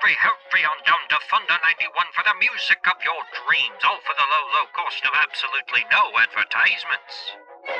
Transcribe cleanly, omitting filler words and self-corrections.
hurry on down to Thunder 91 for the music of your dreams, all for the low, low cost of absolutely no advertisements.